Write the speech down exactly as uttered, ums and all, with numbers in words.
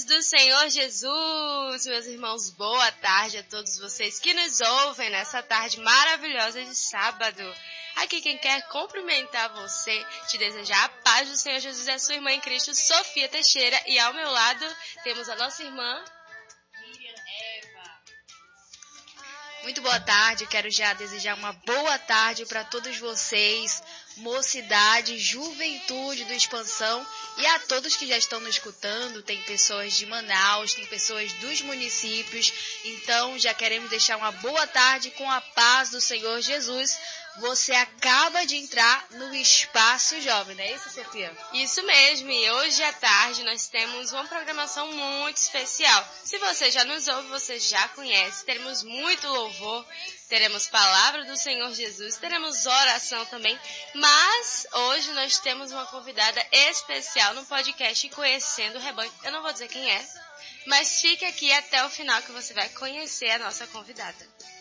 do Senhor Jesus, meus irmãos, boa tarde a todos vocês que nos ouvem nessa tarde maravilhosa de sábado. Aqui quem quer cumprimentar você, te desejar a paz do Senhor Jesus é a sua irmã em Cristo, Sofia Teixeira, e ao meu lado temos a nossa irmã Miriam Eva. Muito boa tarde, quero já desejar uma boa tarde para todos vocês, mocidade, juventude do Expansão e a todos que já estão nos escutando. Tem pessoas de Manaus, tem pessoas dos municípios, então já queremos deixar uma boa tarde com a paz do Senhor Jesus. Você acaba de entrar no Espaço Jovem, não é isso, Sofia? Isso mesmo, e hoje à tarde nós temos uma programação muito especial. Se você já nos ouve, você já conhece, teremos muito louvor, teremos palavra do Senhor Jesus, teremos oração também, mas hoje nós temos uma convidada especial no podcast Conhecendo o Rebanho. Eu não vou dizer quem é, mas fique aqui até o final que você vai conhecer a nossa convidada.